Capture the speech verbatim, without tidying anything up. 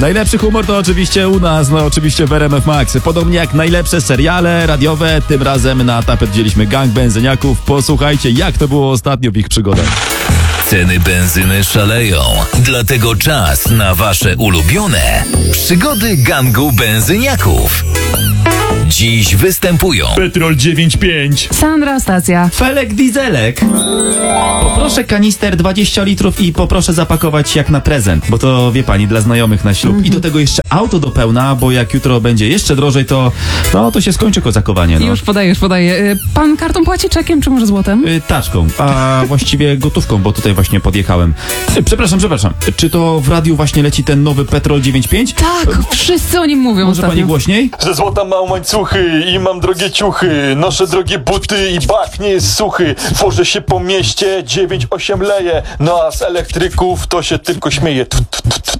Najlepszy humor to oczywiście u nas, no oczywiście w R M F Max. Podobnie jak najlepsze seriale radiowe, tym razem na tapet wzięliśmy gang benzyniaków. Posłuchajcie, jak to było ostatnio w ich przygodach. Ceny benzyny szaleją, dlatego czas na wasze ulubione przygody gangu benzyniaków. Dziś występują Petrol dziewięć pięć, Sandra, stacja. Felek Dieselek. Poproszę kanister dwadzieścia litrów i poproszę zapakować jak na prezent, bo to wie pani, dla znajomych na ślub. I do tego jeszcze auto do pełna, bo jak jutro będzie jeszcze drożej, to no to się skończy kozakowanie. No. Już podaję, już podaję. Y, Pan kartą płaci czekiem, czy może złotem? Y, taczką, a właściwie gotówką, bo tutaj właśnie podjechałem. Y, przepraszam, przepraszam. Czy to w radiu właśnie leci ten nowy Petrol dziewięć pięć? Tak, wszyscy o nim mówią Może pani ostatnio. głośniej? Ze złota mam łańcuchy i mam drogie ciuchy. Noszę drogie buty i bak nie jest suchy. Tworzę się po mieście, dziewięć osiem leje. No a z elektryków to się tylko śmieje. Tf, tf, tf, tf.